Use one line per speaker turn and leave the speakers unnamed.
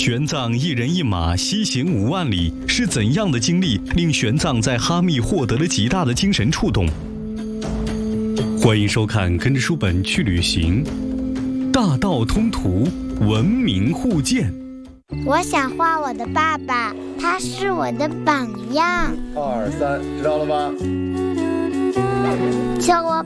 玄奘一人一马西行5万里，是怎样的经历令玄奘在哈密获得了极大的精神触动？欢迎收看《跟着书本去旅行》，大道通途，文明互鉴。
我想画我的爸爸，他是我的榜样。
2、3，知道了吗？
叫我